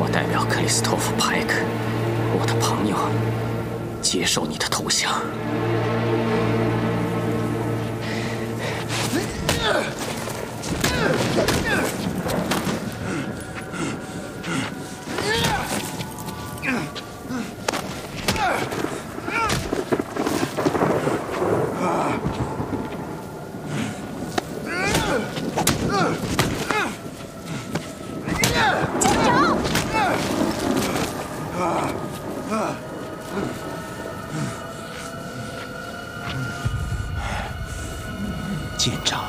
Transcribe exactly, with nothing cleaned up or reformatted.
我代表克里斯托弗·派克，我的朋友，接受你的投降。舰长，